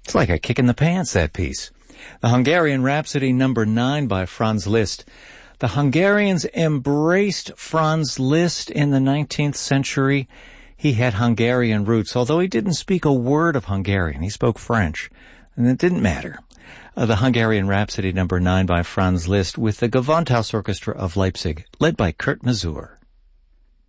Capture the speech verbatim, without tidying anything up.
It's like a kick in the pants, that piece. The Hungarian Rhapsody number nine by Franz Liszt. The Hungarians embraced Franz Liszt in the nineteenth century. He had Hungarian roots, although he didn't speak a word of Hungarian. He spoke French, and it didn't matter. Uh, the Hungarian Rhapsody number nine by Franz Liszt with the Gewandhaus Orchestra of Leipzig, led by Kurt Masur.